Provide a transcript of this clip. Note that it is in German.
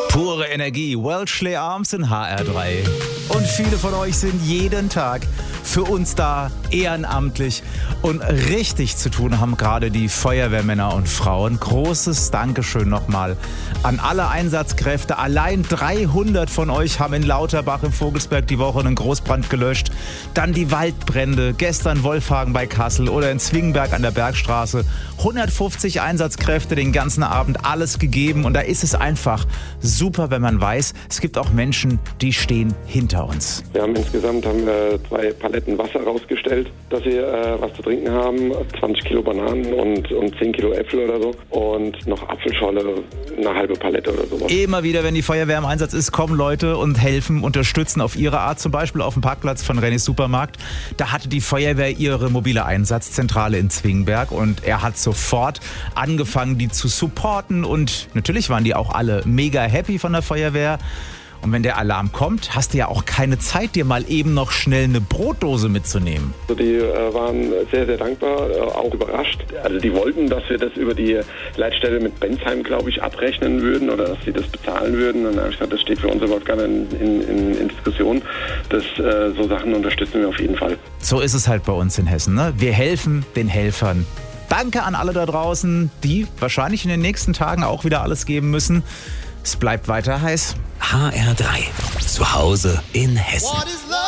Pure Energie, Welshly Arms in HR3. Und viele von euch sind jeden Tag für uns da, ehrenamtlich, und richtig zu tun haben gerade die Feuerwehrmänner und Frauen. Großes Dankeschön nochmal an alle Einsatzkräfte. Allein 300 von euch haben in Lauterbach im Vogelsberg die Woche einen Großbrand gelöscht. Dann die Waldbrände, gestern Wolfhagen bei Kassel oder in Zwingenberg an der Bergstraße. 150 Einsatzkräfte den ganzen Abend, alles gegeben. Und da ist es einfach super, wenn man weiß, es gibt auch Menschen, die stehen hinter uns. Wir haben insgesamt 2 Paletten Wasser rausgestellt, dass sie was zu trinken haben, 20 Kilo Bananen und 10 Kilo Äpfel oder so und noch Apfelschorle, eine halbe Palette oder sowas. Immer wieder, wenn die Feuerwehr im Einsatz ist, kommen Leute und helfen, unterstützen auf ihre Art, zum Beispiel auf dem Parkplatz von Rennys Supermarkt. Da hatte die Feuerwehr ihre mobile Einsatzzentrale in Zwingenberg und er hat sofort angefangen, die zu supporten, und natürlich waren die auch alle mega happy von der Feuerwehr. Und wenn der Alarm kommt, hast du ja auch keine Zeit, dir mal eben noch schnell eine Brotdose mitzunehmen. Also die waren sehr, sehr dankbar, auch überrascht. Also die wollten, dass wir das über die Leitstelle mit Bensheim, glaube ich, abrechnen würden oder dass sie das bezahlen würden. Und dann habe ich gesagt, das steht für uns überhaupt gar nicht in Diskussion. So Sachen unterstützen wir auf jeden Fall. So ist es halt bei uns in Hessen, ne? Wir helfen den Helfern. Danke an alle da draußen, die wahrscheinlich in den nächsten Tagen auch wieder alles geben müssen. Es bleibt weiter heiß. HR3. Zu Hause in Hessen.